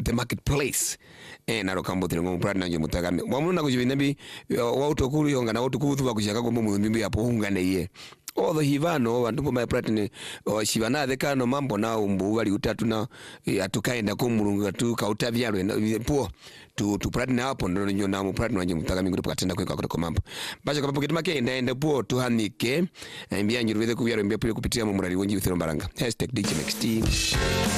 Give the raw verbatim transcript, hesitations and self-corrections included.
the marketplace eh naro kambo tiri ngo prati nanje mutagame wamuna kujibinabi wauto kuli yonga na wauto kuthuva kushaka ko mu mimbi yapo hungane ye otho hivano vandu bo my prati ni shivana the kano mambo na umbu bali utatu na atukaenda ko mulungu tu kautavyalwe po tu tu prati na hapo ndo nyo na mu prati nanje mutagame ngo tukatenda kweka ko mambo baje kwa poketi make enda enda po tuhanike mbia nyirweze kubyaro mbia kupitia mu murari wonji withero mbaranga hashtag D J Next